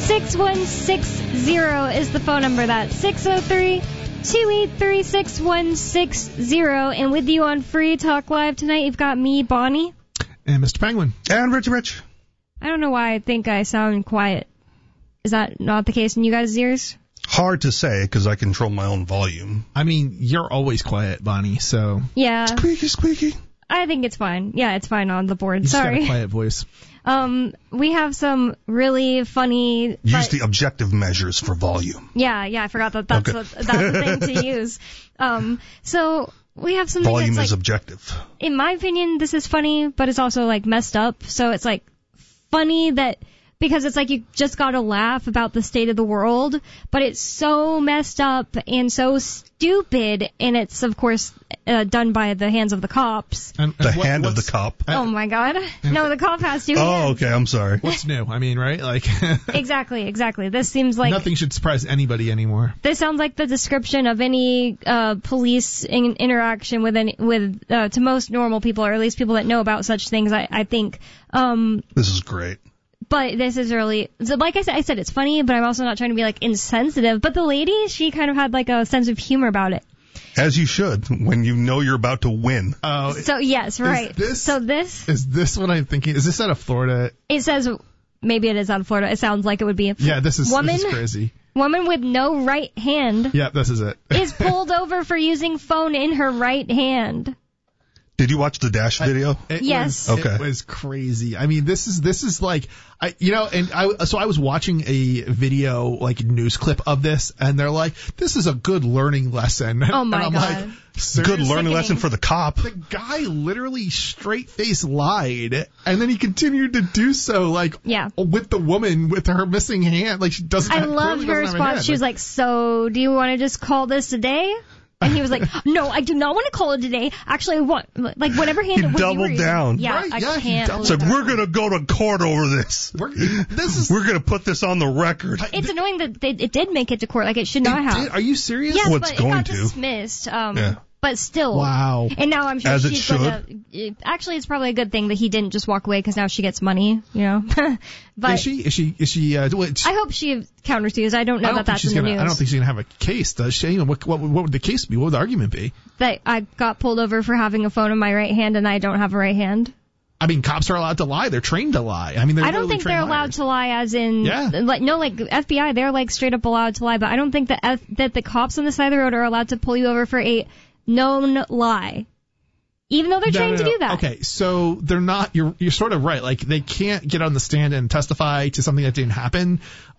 603-283-6160 is the phone number. That's 603-283-6160. And with you on Free Talk Live tonight, you've got me, Bonnie. And Mr. Penguin. And Rich. I don't know why I think I sound quiet. Is that not the case in you guys' ears? Hard to say, because I control my own volume. I mean, you're always quiet, Bonnie, so... Yeah. Squeaky. I think it's fine. Yeah, it's fine on the board. You just Sorry. got a quiet voice. We have some really funny... Use the objective measures for volume. Yeah, I forgot that's the thing to use. So we have something volume that's is objective. In my opinion, this is funny, but it's also like messed up. So it's like funny that... Because it's like you just gotta laugh about the state of the world, but it's so messed up and so stupid, and it's, of course, done by the hands of the cops. And hand of the cop. Oh, my God. No, the cop has two hands. Oh, okay, I'm sorry. What's new? I mean, right? Like Exactly. This seems like... Nothing should surprise anybody anymore. This sounds like the description of any police interaction to most normal people, or at least people that know about such things, I think. This is great. But this is really, like I said, it's funny, but I'm also not trying to be, like, insensitive. But the lady, she kind of had, like, a sense of humor about it. As you should, when you know you're about to win. Oh. So, yes, right. Is this what I'm thinking? Is this out of Florida? It says, maybe it is out of Florida. It sounds like it would be. Yeah, this is crazy. Woman with no right hand. Yeah, this is it. Is pulled over for using phone in her right hand. Did you watch the Dash video? Yes. It was crazy. I mean, this is like, I was watching a video, like news clip of this, and they're like, this is a good learning lesson. Oh my God. Like, good learning lesson for the cop. The guy literally straight-faced lied, and then he continued to do so, like, with the woman with her missing hand. Like, she doesn't. I love her response. She was like, so do you want to just call this a day? And he was like, no, I do not want to call it today. Actually, I want, like, whatever hand it was. He doubled down. Yeah, right? I can't. It's like, we're going to go to court over this. We're going to put this on the record. It's annoying that it did make it to court. Like, it should not have. Are you serious? Yes, but it got dismissed. But still. Wow. And now I'm sure As she's going to... Actually, it's probably a good thing that he didn't just walk away, because now she gets money, you know? But Is she I hope she countersues. I don't know that that's in the news. I don't think she's going to have a case, does she? What would the case be? What would the argument be? That I got pulled over for having a phone in my right hand and I don't have a right hand. I mean, cops are allowed to lie. They're trained to lie. I mean, I don't think they're allowed to lie, as in, like FBI, they're like straight up allowed to lie. But I don't think that the cops on the side of the road are allowed to pull you over for a known lie, even though they're trained to do that. Okay, so they're not. You're sort of right. Like, they can't get on the stand and testify to something that didn't happen.